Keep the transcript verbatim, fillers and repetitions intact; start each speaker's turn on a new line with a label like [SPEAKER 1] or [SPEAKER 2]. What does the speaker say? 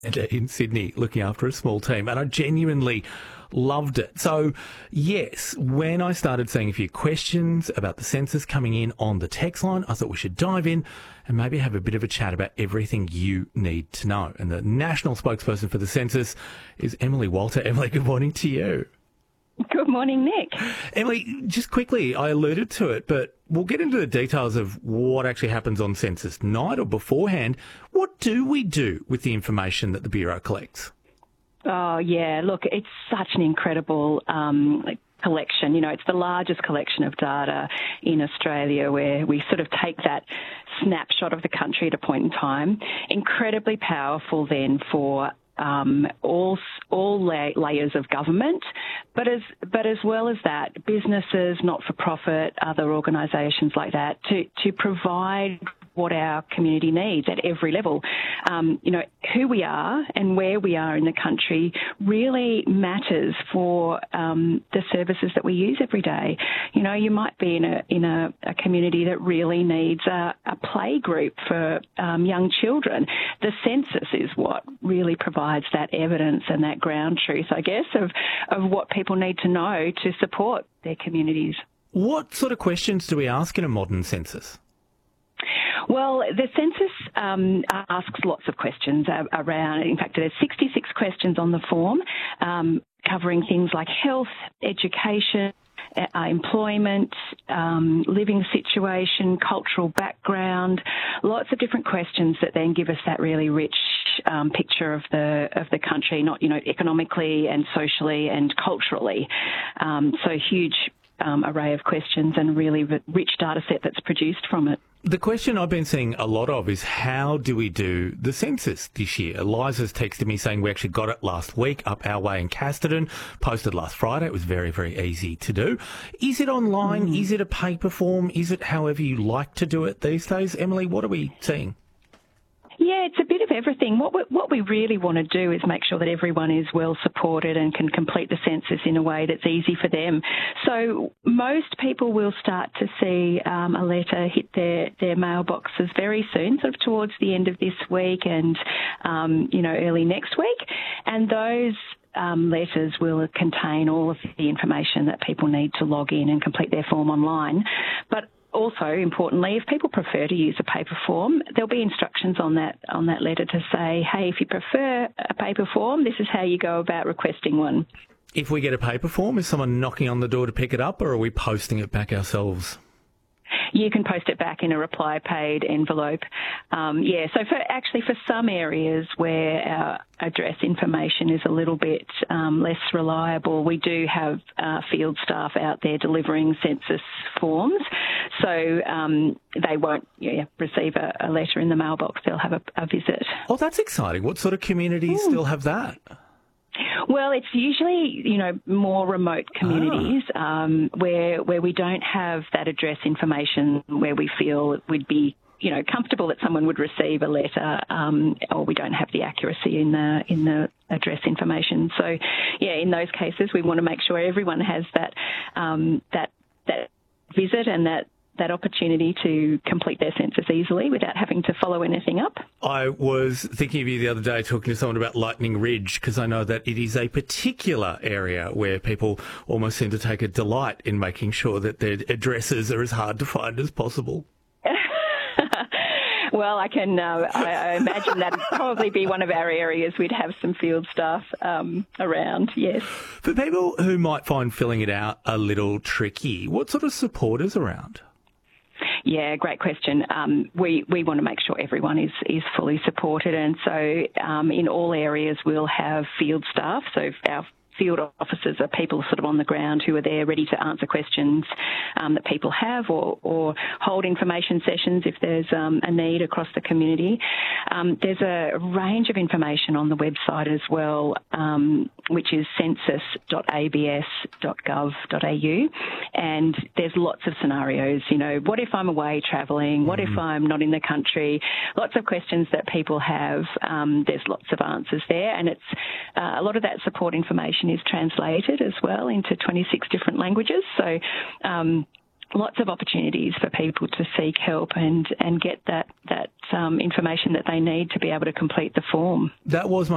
[SPEAKER 1] in Sydney looking after a small team, and I genuinely loved it. So, yes, when I started seeing a few questions about the census coming in on the text line, I thought we should dive in and maybe have a bit of a chat about everything you need to know. And the national spokesperson for the census is Emily Walter. Emily, good morning to you.
[SPEAKER 2] Good morning, Nick.
[SPEAKER 1] Emily, just quickly, I alluded to it, but we'll get into the details of what actually happens on census night or beforehand. What do we do with the information that the Bureau collects?
[SPEAKER 2] Oh, yeah, look, it's such an incredible um, collection. You know, it's the largest collection of data in Australia, where we sort of take that snapshot of the country at a point in time. Incredibly powerful then for Um, all all la- layers of government, but as but as well as that, businesses, not-for-profit, other organisations like that, to to provide what our community needs at every level. Um, you know, who we are and where we are in the country really matters for um, the services that we use every day. You know, you might be in a in a, a community that really needs a, a play group for um, young children. The census is what really provides that evidence and that ground truth, I guess, of, of what people need to know to support their communities.
[SPEAKER 1] What sort of questions do we ask in a modern census?
[SPEAKER 2] Well, the census um, asks lots of questions around. In fact, there's sixty-six questions on the form, um, covering things like health, education, uh, employment, um, living situation, cultural background, lots of different questions that then give us that really rich um, picture of the of the country, not you know economically and socially and culturally. Um, so huge um, array of questions and really rich data set that's produced from it.
[SPEAKER 1] The question I've been seeing a lot of is, how do we do the census this year? Eliza's texted me saying we actually got it last week up our way in Casterton, posted last Friday. It was very, very easy to do. Is it online? Mm. Is it a paper form? Is it however you like to do it these days? Emily, what are we seeing?
[SPEAKER 2] Yeah, it's a bit of everything. What we, what we really want to do is make sure that everyone is well supported and can complete the census in a way that's easy for them. So most people will start to see um, a letter hit their, their mailboxes very soon, sort of towards the end of this week and, um, you know, early next week. And those Um, letters will contain all of the information that people need to log in and complete their form online. But also, importantly, if people prefer to use a paper form, there'll be instructions on that on that letter to say, hey, if you prefer a paper form, this is how you go about requesting one.
[SPEAKER 1] If we get a paper form, is someone knocking on the door to pick it up, or are we posting it back ourselves?
[SPEAKER 2] You can post it back in a reply paid envelope. Um, yeah, so for actually for some areas where our address information is a little bit um, less reliable, we do have uh, field staff out there delivering census forms. So um, they won't yeah, receive a, a letter in the mailbox. They'll have a, a visit.
[SPEAKER 1] Oh, that's exciting. What sort of communities mm. still have that?
[SPEAKER 2] Well, it's usually, you know, more remote communities ah. um, where where we don't have that address information, where we feel it would be, you know, comfortable that someone would receive a letter, um, or we don't have the accuracy in the in the address information. So, yeah, in those cases, we want to make sure everyone has that um, that that visit and that. that opportunity to complete their census easily without having to follow anything up.
[SPEAKER 1] I was thinking of you the other day talking to someone about Lightning Ridge, because I know that it is a particular area where people almost seem to take a delight in making sure that their addresses are as hard to find as possible.
[SPEAKER 2] Well, I can uh, I, I imagine that would probably be one of our areas we'd have some field staff um, around, yes.
[SPEAKER 1] For people who might find filling it out a little tricky, what sort of support is around?
[SPEAKER 2] Yeah, great question. Um, we, we want to make sure everyone is, is fully supported, and so um, in all areas we'll have field staff, so our field officers are people sort of on the ground who are there ready to answer questions um, that people have, or, or hold information sessions if there's um, a need across the community. Um, there's a range of information on the website as well, um, which is census dot a b s dot gov dot a u, and there's lots of scenarios. You know, what if I'm away travelling? What mm-hmm. if I'm not in the country? Lots of questions that people have. Um, there's lots of answers there, and it's uh, a lot of that support information is translated as well into twenty-six different languages. So um, lots of opportunities for people to seek help and, and get that, that um, information that they need to be able to complete the form.
[SPEAKER 1] That was my